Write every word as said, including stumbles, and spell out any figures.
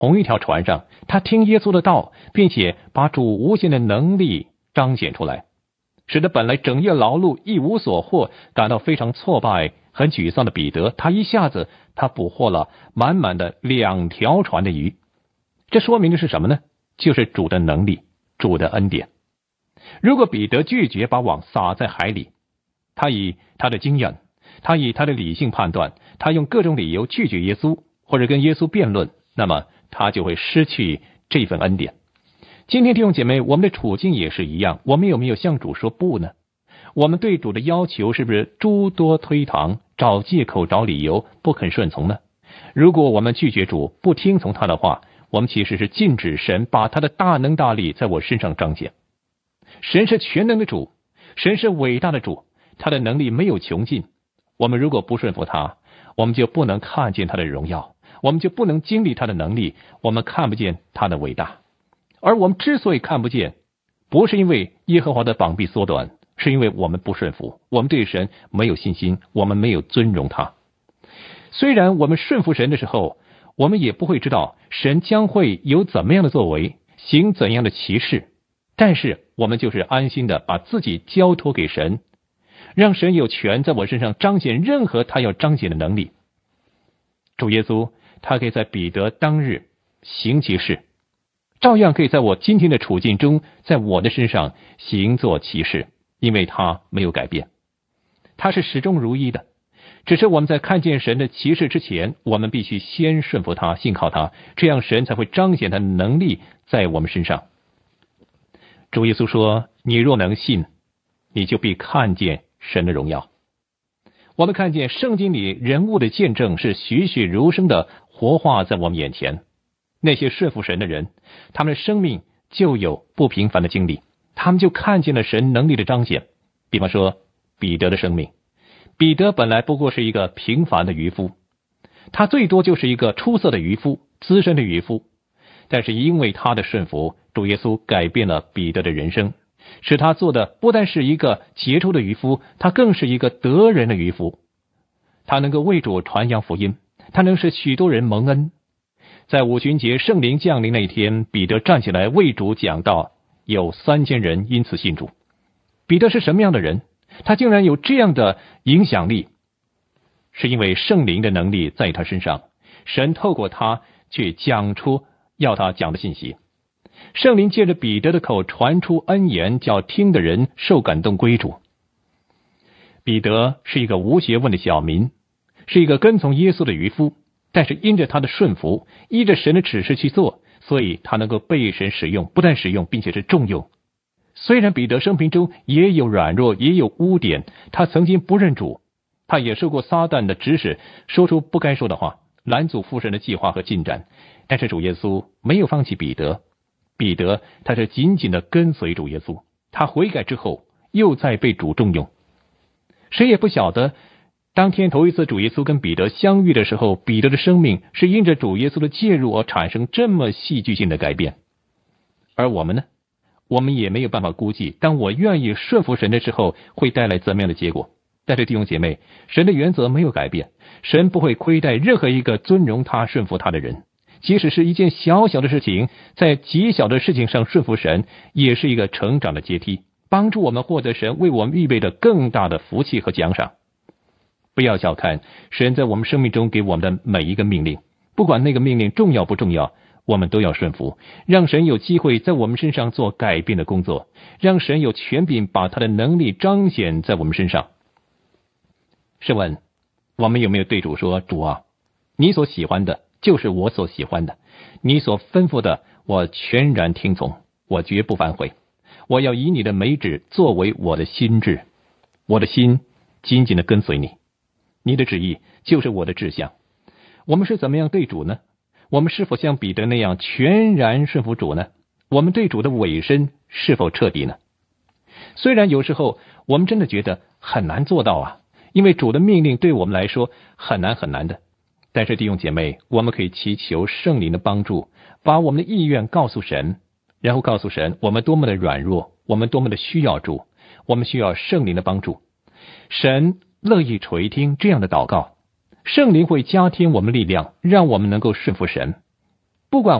同一条船上，他听耶稣的道，并且把主无限的能力彰显出来，使得本来整夜劳碌一无所获，感到非常挫败很沮丧的彼得，他一下子他捕获了满满的两条船的鱼。这说明的是什么呢？就是主的能力，主的恩典。如果彼得拒绝把网撒在海里，他以他的经验，他以他的理性判断，他用各种理由拒绝耶稣，或者跟耶稣辩论，那么他就会失去这份恩典。今天弟兄姐妹，我们的处境也是一样，我们有没有向主说不呢？我们对主的要求是不是诸多推搪，找借口找理由，不肯顺从呢？如果我们拒绝主，不听从他的话，我们其实是禁止神把他的大能大力在我身上彰显。神是全能的主，神是伟大的主，他的能力没有穷尽。我们如果不顺服他，我们就不能看见他的荣耀，我们就不能经历他的能力，我们看不见他的伟大。而我们之所以看不见，不是因为耶和华的膀臂缩短，是因为我们不顺服，我们对神没有信心，我们没有尊荣他。虽然我们顺服神的时候，我们也不会知道神将会有怎么样的作为，行怎样的奇事，但是我们就是安心的把自己交托给神，让神有权在我身上彰显任何他要彰显的能力。主耶稣他可以在彼得当日行奇事，照样可以在我今天的处境中，在我的身上行作奇事，因为他没有改变，他是始终如一的。只是我们在看见神的奇事之前，我们必须先顺服他，信靠他，这样神才会彰显他的能力在我们身上。主耶稣说，你若能信，你就必看见神的荣耀。我们看见圣经里人物的见证是栩栩如生的活化在我们眼前。那些顺服神的人，他们的生命就有不平凡的经历，他们就看见了神能力的彰显。比方说彼得的生命，彼得本来不过是一个平凡的渔夫，他最多就是一个出色的渔夫，资深的渔夫，但是因为他的顺服，主耶稣改变了彼得的人生，使他做的不但是一个杰出的渔夫，他更是一个得人的渔夫。他能够为主传扬福音，他能使许多人蒙恩。在五旬节圣灵降临那一天，彼得站起来为主讲道，有三千人因此信主。彼得是什么样的人？他竟然有这样的影响力，是因为圣灵的能力在他身上，神透过他去讲出要他讲的信息。圣灵借着彼得的口传出恩言，叫听的人受感动归主。彼得是一个无学问的小民，是一个跟从耶稣的渔夫，但是因着他的顺服，依着神的指示去做，所以他能够被神使用，不但使用，并且是重用。虽然彼得生平中也有软弱，也有污点，他曾经不认主，他也受过撒旦的指使，说出不该说的话，拦阻父神的计划和进展，但是主耶稣没有放弃彼得。彼得他是紧紧的跟随主耶稣，他悔改之后又再被主重用。谁也不晓得当天头一次主耶稣跟彼得相遇的时候，彼得的生命是因着主耶稣的介入而产生这么戏剧性的改变。而我们呢，我们也没有办法估计当我愿意顺服神的时候会带来怎么样的结果。但是弟兄姐妹，神的原则没有改变，神不会亏待任何一个尊荣他顺服他的人，即使是一件小小的事情，在极小的事情上顺服神，也是一个成长的阶梯，帮助我们获得神为我们预备的更大的福气和奖赏。不要小看神在我们生命中给我们的每一个命令，不管那个命令重要不重要，我们都要顺服，让神有机会在我们身上做改变的工作，让神有权柄把他的能力彰显在我们身上。试问我们有没有对主说，主啊，你所喜欢的就是我所喜欢的，你所吩咐的我全然听从，我绝不反悔，我要以你的美旨作为我的心志，我的心紧紧地跟随你，你的旨意就是我的志向。我们是怎么样对主呢？我们是否像彼得那样全然顺服主呢？我们对主的委身是否彻底呢？虽然有时候我们真的觉得很难做到啊，因为主的命令对我们来说很难很难的，但是弟兄姐妹，我们可以祈求圣灵的帮助，把我们的意愿告诉神，然后告诉神我们多么的软弱，我们多么的需要主，我们需要圣灵的帮助。神乐意垂听这样的祷告，圣灵会加添我们力量，让我们能够顺服神。 不管